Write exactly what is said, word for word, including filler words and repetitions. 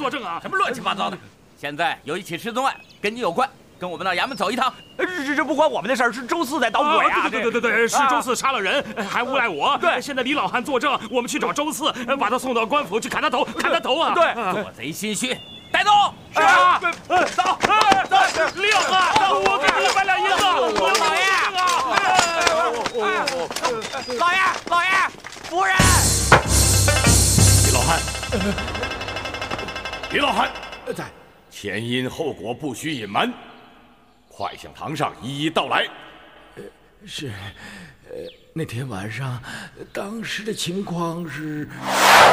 作证啊！ 什么乱七八糟的！现在有一起失踪案跟你有关，跟我们到衙门走一趟。 这这这不关我们的事儿，是周四在捣鬼啊！ 对对对对对，是周四杀了人，还诬赖我。 对， 现在李老汉作证，我们去找周四，把他送到官府去砍他头，砍他头啊！ 对， 做贼心虚，带走。 是啊， 走走，李老汉，我给你一百两银子， 老爷，老爷，老爷，夫人。 李老汉，李老汉，在，前因后果不许隐瞒，快向堂上一一道来。 是，呃，那天晚上，当时的情况是。